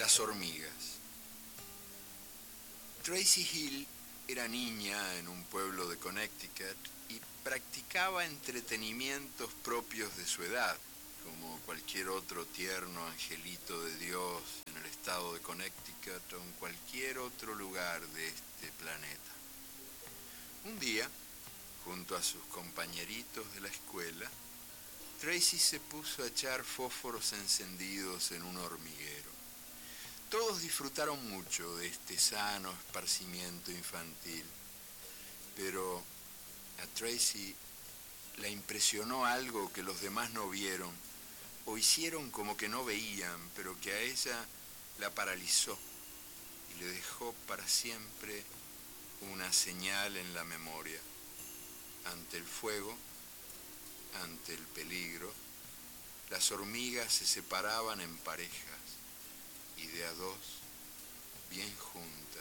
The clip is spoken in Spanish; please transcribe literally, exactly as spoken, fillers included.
Las hormigas. Tracy Hill era niña en un pueblo de Connecticut y practicaba entretenimientos propios de su edad, como cualquier otro tierno angelito de Dios en el estado de Connecticut o en cualquier otro lugar de este planeta. Un día, junto a sus compañeritos de la escuela, Tracy se puso a echar fósforos encendidos en un hormiguero. Todos disfrutaron mucho de este sano esparcimiento infantil, pero a Tracy la impresionó algo que los demás no vieron o hicieron como que no veían, pero que a ella la paralizó y le dejó para siempre una señal en la memoria. Ante el fuego, ante el peligro, las hormigas se separaban en parejas y de a dos, bien juntas,